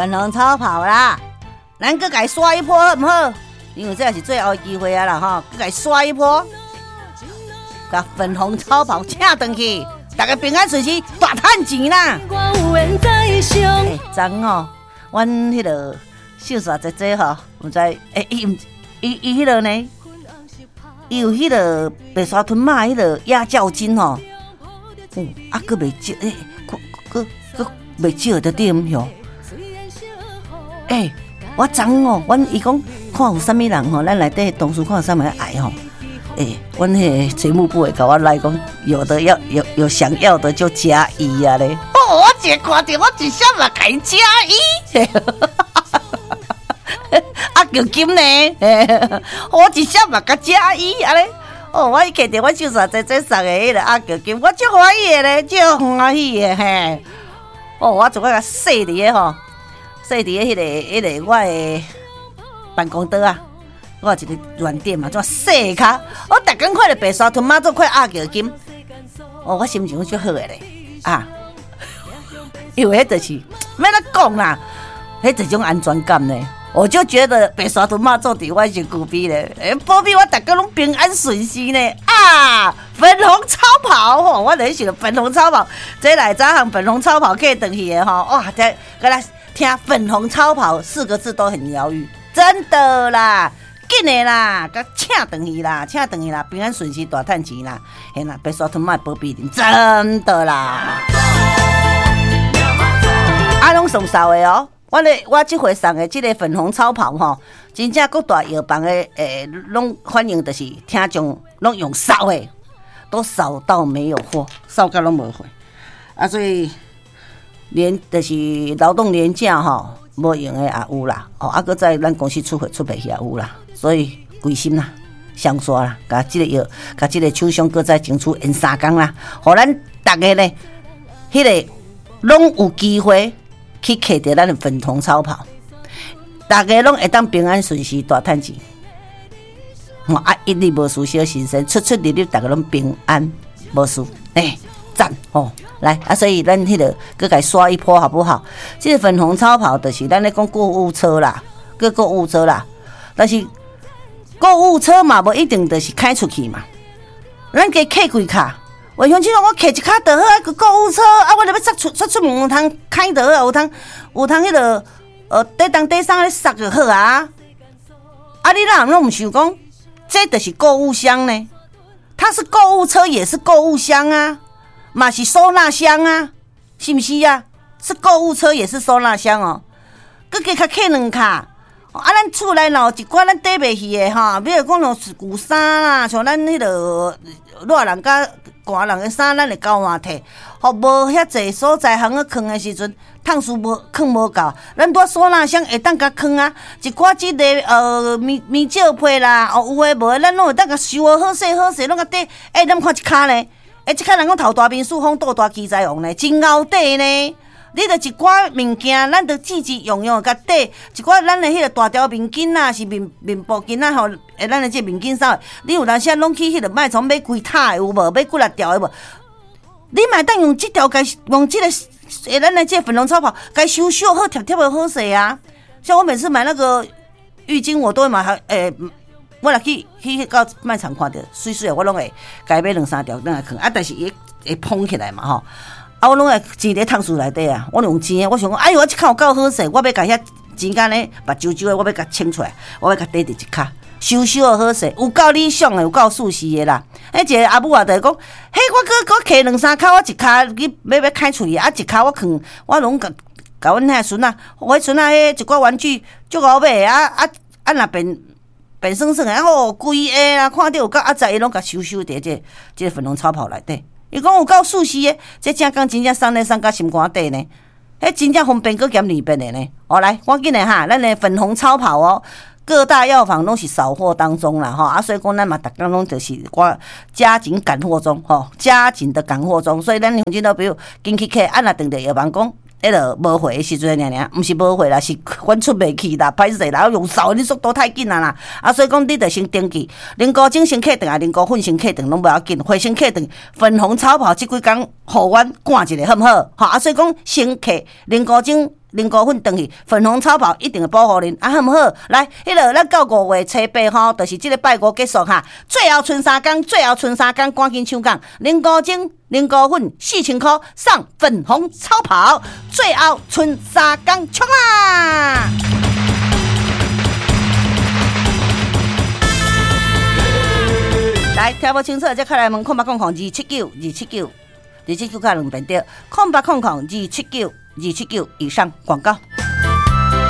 粉红超跑啦，咱搁改刷一波好不好？因为这也是最后的机会啊啦吼，搁改刷一波，甲粉红超跑请回去，大家平安顺心，大赚钱啦！昨哦，阮迄个秀煞姐姐吼，毋知伊迄个呢，伊有迄个白沙屯马迄个鸭脚筋吼，佫袂少佫袂少的点哟。我昨哦，阮伊讲看有啥物人吼，咱内底同事看有啥物爱吼。阮迄个节目部会甲我来讲，有的要有想要的就加一啊咧。我一看到我一下嘛开加一，叫金呢，我一下嘛甲加一啊咧。我一看到我秀煞姐送的迄个叫金，我足欢喜的咧，足欢喜的嘿。我就甲洗伫个吼，洗伫个迄个我的办公桌啊。我有一个软垫嘛，怎洗卡？我逐工看到白沙屯妈祖看叫金，我心情足好的咧因为迄就是要怎讲啦，迄一种安全感呢。我就觉得白沙屯妈祖伫我身躯边咧，保庇我逐工拢平安顺心呢。粉红超跑吼，我就想粉红超跑，这来早行粉红超跑可以回去的吼，哇！再来听粉红超跑4个字都很疗愈，真的啦。紧的啦，甲请回去啦，平安顺心大赚钱啦，嘿啦，白沙屯妈保庇恁，真的啦。拢送扫的哦，我这回送的这个粉红超跑吼，真正各大药房的拢欢迎，就是听众拢用扫的，都扫到没有货，扫到拢无货所以就是劳动年假吼，无用的也有啦，搁在咱公司出货去也有啦。所以归心啦，上刷啦，甲这个药，甲这个厂商搁再争取延3天啦，互咱大家呢，迄个拢有机会去摕到咱的粉红超跑，大家拢会当平安顺遂大赚钱。一日无事小心身，出入入大家拢平安无事，赞来所以咱迄个搁该刷一波好不好？这个粉红超跑就是咱咧讲购物车啦，购物车啦，但是。购物车嘛，无一定就是开出去嘛。咱加开几卡，我乡亲讲我开一卡就好，个购物车我要出门有通开就好，有通迄个底当底上咧塞就好啊。你哪拢唔想讲，这就是购物箱呢？它是购物车，也是购物箱啊，嘛是收纳箱啊，是不是啊？是购物车，也是收纳箱哦。佮加开2卡。咱厝内若有一寡咱缀袂起的哈，比如讲像旧衫啦，像咱迄个热人甲寒人的衫，咱会交换摕。无遐济所在通去囥的时阵，趟数囥无够，咱拄收纳箱会当甲囥啊。一寡即个面罩被啦，有诶无诶，咱拢会当甲收好势，拢甲缀。咱看一卡呢，即卡人讲头大面数风倒大奇才王呢，真熬底呢。你著一寡物件，咱著自用甲缀一寡咱的迄个大条面巾啊，是面部巾啊，吼，咱的这面巾衫，你有当时拢去迄个卖场买几塔的有无？买几6条的无？你嘛当用这条，用这个咱的这粉红超跑，该收好贴的好势啊。像我每次买那个浴巾，我都会买我若去到卖场看到水水的，我拢会该买2-3条，咱来囥但是会蓬起来嘛吼。我拢会钱伫桶厝内底啊，我用钱，我想讲，我这卡有够好势，我要甲遐钱干呢，目睭睭的，我要甲清出来，我要甲缀伫一卡，收的好势，有够理想的，有够舒适的啦。一个阿母啊，就讲，我搁摕2-3卡，我一卡去要开出去，一卡我囥，我拢甲阮遐孙啊，我孙啊，迄一寡玩具足好买若变酸酸的，规个啦，看到有够在伊拢甲收伫这粉红超跑内底。伊讲有够舒适的，这正讲真正送咧送到心肝底呢，真正方便，搁兼利便的呢。来，赶紧的哈，咱的粉红超跑各大药房拢是扫货当中啦所以讲咱嘛逐工拢就是加紧赶货中加紧的赶货中，所以咱乡亲都比如紧去客，若等着药房讲。迄个无货的时阵尔，毋是无货啦，是阮出袂去啦，歹势啦，用扫的速度太紧啦所以讲你得先登记，零股精先客顿零股粉先客顿拢无要紧，花先客顿粉红超跑即几工，互阮赶一下好毋好？所以讲先客零股精零股份回去，粉红超跑一定会保护恁，好唔好？来，迄个咱到5月初8吼，就是这个拜五结束哈，最后剩3天，赶紧抢讲零股精、零股份4000块上粉红超跑，最后剩3天，冲啊！来，听不清楚，再开来问0800279279，279加2边对，0800279279以上广告。